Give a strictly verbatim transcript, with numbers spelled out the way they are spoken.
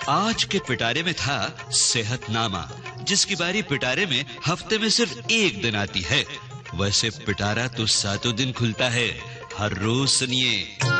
आज के पिटारे में था सेहतनामा, जिसकी बारी पिटारे में हफ्ते में सिर्फ एक दिन आती है। वैसे पिटारा तो सातों दिन खुलता है। हर रोज सुनिए।